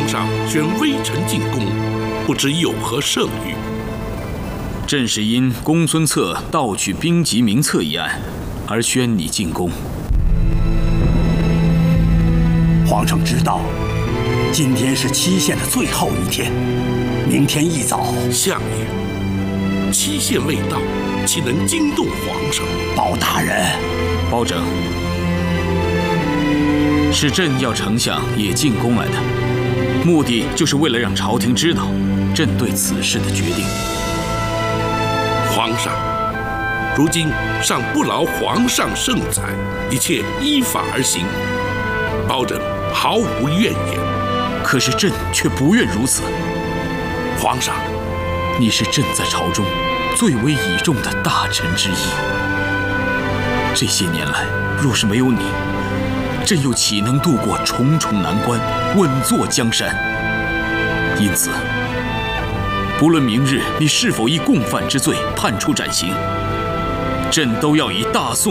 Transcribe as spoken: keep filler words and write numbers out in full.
皇上选微臣进宫，不知有何圣谕？ 朕是因公孙策盗取兵籍名册一案而宣你进宫。 皇上知道，今天是期限的最后一天，明天一早。 相爷，期限未到，岂能惊动皇上？ 包大人， 包拯，是朕要丞相也进宫来的，目的就是为了让朝廷知道朕对此事的决定。 皇上，如今尚不劳皇上圣裁，一切依法而行，包拯毫无怨言。 可是朕却不愿如此。 皇上， 你是朕在朝中最为倚重的大臣之一，这些年来若是没有你，朕又岂能度过重重难关，稳坐江山？因此，不论明日你是否以共犯之罪判处斩刑，朕都要以大宋